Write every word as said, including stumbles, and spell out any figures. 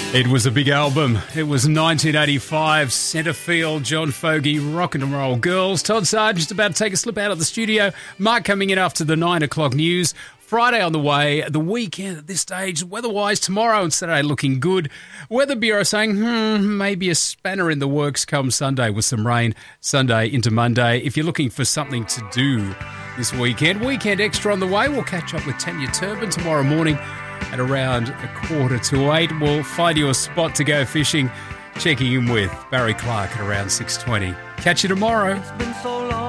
It was a big album. It was nineteen eighty-five, Centerfield, John Fogerty, Rock and Roll Girls. Todd Sargent's about to take a slip out of the studio. Mark coming in after the nine o'clock news. Friday on the way. The weekend at this stage, weather-wise, tomorrow and Saturday looking good. Weather Bureau saying, hmm, maybe a spanner in the works come Sunday with some rain Sunday into Monday. If you're looking for something to do this weekend, Weekend Extra on the way. We'll catch up with Tanya Turbin tomorrow morning at around a quarter to eight. We'll find you a spot to go fishing. Checking in with Barry Clark at around six twenty. Catch you tomorrow.